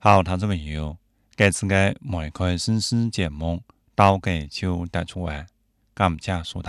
好，聽眾朋友，這次嘅梅開新思節目到嘅就帶出嚟，感謝收聽。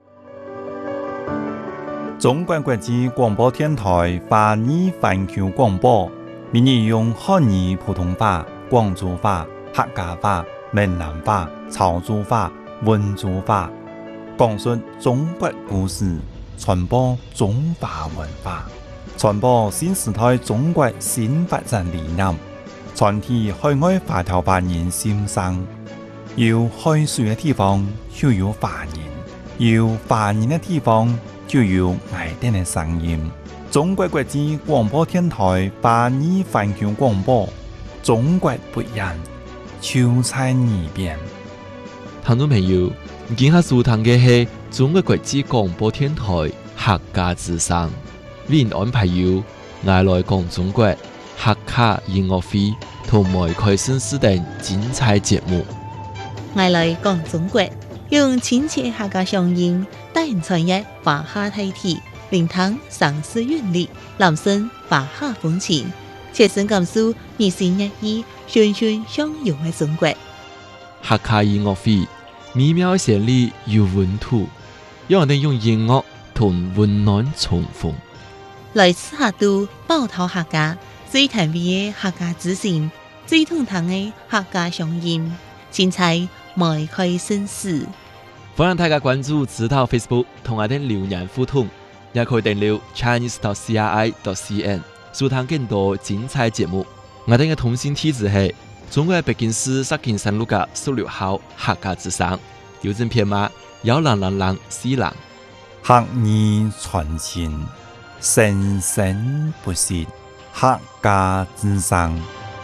中國國際廣播電台華語環球廣播，每日用漢語普通話、廣州話、客家話、閩南話、潮州話、溫州話，講述中國故事，傳播中華文化，傳播新時代中國新發展理念，傳遞海外華僑華人心聲。有海水嘅地方就有華人，有華人嘅地方就有愛哋嘅聲音。中國國際廣播電台華語環球廣播，中國不一樣，就在耳邊。 聽眾朋友，今下收聽嘅係中國國際廣播電台客家之聲，為您安排有愛來講中國客家音樂會同梅開新思等精彩節目。 愛來講中國，用親切客家鄉音，帶人傳譯華夏大體，聆聽城市韻律，攬聲華夏風情，切身感受日新月異、循循相融嘅中國。 客家音樂會美妙旋律有溫度，讓我哋用音樂同溫暖重逢。 來自客都寶島客家，最甜美嘅客家之聲，最通透嘅客家鄉音，精彩梅開新思。 歡迎大家關注指導 Facebook 同我哋留言互動，也可以訂閱 chinese.cri.cn 收聽更多精彩節目。我哋嘅通訊地址係中國北京市石景山路嘅16號客家之聲，郵政編碼10004。 客語傳情，生生不息，客家之聲。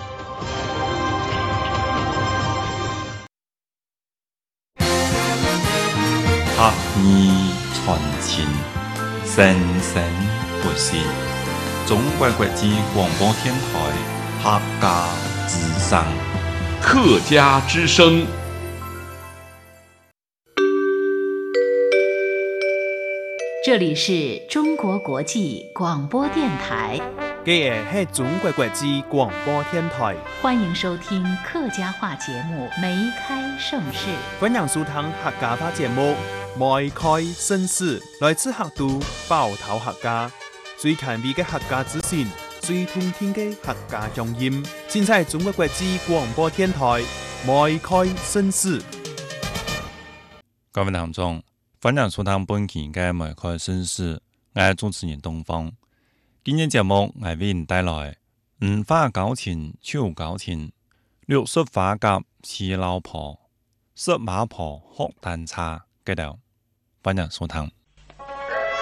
客語傳情，生生不息。中國國際廣播電台客家之聲。 客家之聲。 這裡是中國國際廣播電台。 這是中國國際廣播電台。 歡迎收聽客家話節目《梅開盛世》。 歡迎收聽客家話節目《梅開盛世》，來自客都寶島客家，最前衛嘅客家資訊，最通聽嘅客家鄉音，盡在中國國際廣播電台《梅開盛世》。 各位聽眾，歡迎收聽本期嘅《梅開盛世》，我係主持人東方。今日節目我為您帶來五花搞錢超搞錢，60花甲黐老婆，10馬婆學蛋茶，記得歡迎收聽。